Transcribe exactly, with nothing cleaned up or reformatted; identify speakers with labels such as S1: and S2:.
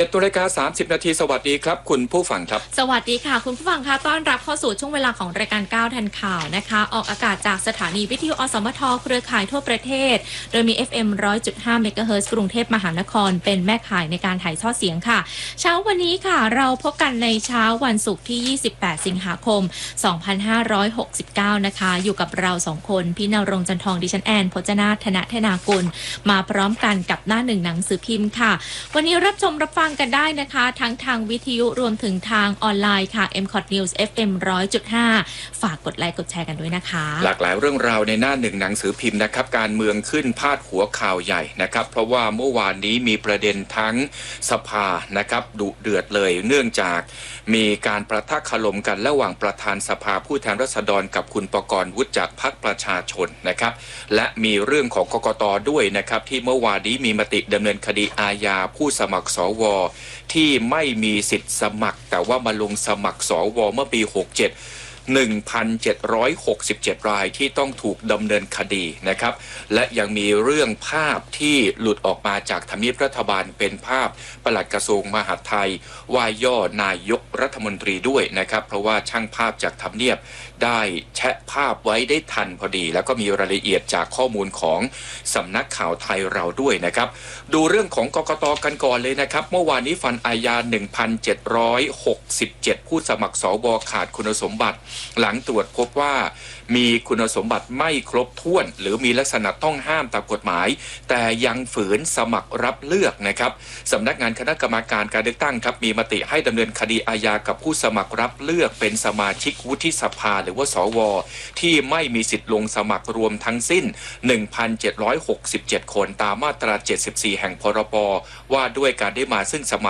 S1: จ็ดนาฬิกาสามสิบนาทีสวัสดีครับคุณผู้ฟังครับ
S2: สวัสดีค่ะคุณผู้ฟังค่ะต้อนรับเข้าสู่ช่วงเวลาของรายการก้าวทันข่าวนะคะออกอากาศจากสถานีวิทยุอสมทเครือข่ายทั่วประเทศโดยมี เอฟ เอ็ม หนึ่งร้อยจุดห้า เมกะเฮิรตซ์กรุงเทพมหานครเป็นแม่ข่ายในการถ่ายทอดเสียงค่ะเช้าวันนี้ค่ะเราพบกันในเช้าวันศุกร์ที่ยี่สิบแปดสิงหาคมสองพันห้าร้อยหกสิบเก้านะคะอยู่กับเราสองคนพี่ณรงค์จันทองดิฉันแอนพจนาถธนธนากุลมาพร้อมกันกับหน้าหนึ่งหนังสือพิมพ์ค่ะวันนี้รับชมรับฟังกันได้นะคะทั้งทางวิทยุรวมถึงทางออนไลน์ค่ะ เอ็ม คอท News เอฟ เอ็ม หนึ่งร้อยจุดห้า ฝากกดไลค์กดแชร์กันด้วยนะคะ
S1: หลากหลายเรื่องราวในหน้าหนึ่งหนังสือพิมพ์นะครับการเมืองขึ้นพาดหัวข่าวใหญ่นะครับเพราะว่าเมื่อวานนี้มีประเด็นทั้งสภานะครับดุเดือดเลยเนื่องจากมีการประทะคารมกันระหว่างประธานสภาผู้แทนราษฎรกับคุณปกรณ์วุฒิจากพรรคประชาชนนะครับและมีเรื่องของกกต.ด้วยนะครับที่เมื่อวานนี้มีมติดำเนินคดีอาญาผู้สมัครสวที่ไม่มีสิทธิ์สมัครแต่ว่ามาลงสมัครสวเมื่อปีหกเจ็ด หนึ่งพันเจ็ดร้อยหกสิบเจ็ด รายที่ต้องถูกดำเนินคดีนะครับและยังมีเรื่องภาพที่หลุดออกมาจากทำเนียบรัฐบาลเป็นภาพปลัดกระทรวงมหาดไทยว่าย่อนายกรัฐมนตรีด้วยนะครับเพราะว่าช่างภาพจากทำเนียบได้แชะภาพไว้ได้ทันพอดีแล้วก็มีรายละเอียดจากข้อมูลของสำนักข่าวไทยเราด้วยนะครับดูเรื่องของกกต.กันก่อนเลยนะครับเมื่อวานนี้ฟันอาญา หนึ่งพันเจ็ดร้อยหกสิบเจ็ด ผู้สมัครสวขาดคุณสมบัติหลังตรวจพบว่ามีคุณสมบัติไม่ครบถ้วนหรือมีลักษณะต้องห้ามตามกฎหมายแต่ยังฝืนสมัครรับเลือกนะครับสำนักงานคณะกรรมการการเลือกตั้งครับมีมติให้ดำเนินคดีอาญากับผู้สมัครรับเลือกเป็นสมาชิกวุฒิสภาหรือว่าสวที่ไม่มีสิทธิ์ลงสมัครรวมทั้งสิ้น หนึ่งพันเจ็ดร้อยหกสิบเจ็ด คนตามมาตราเจ็ดสิบสี่แห่งพรบว่าด้วยการได้มาซึ่งสมา